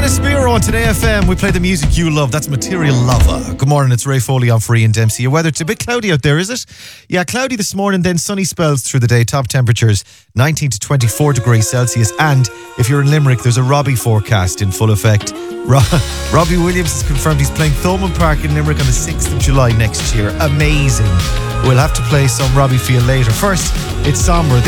Spiro on Today FM. We play the music you love. That's Material Lover. Good morning, it's Ray Foley on Free and Dempsey. Your weather, it's a bit cloudy out there, is it? Yeah, cloudy this morning, then sunny spells through the day. Top temperatures 19 to 24 degrees Celsius. And if you're in Limerick, there's a Robbie forecast in full effect. Robbie Williams has confirmed he's playing Thomond Park in Limerick on the 6th of July next year. Amazing. We'll have to play some Robbie for you later. First, it's Somber.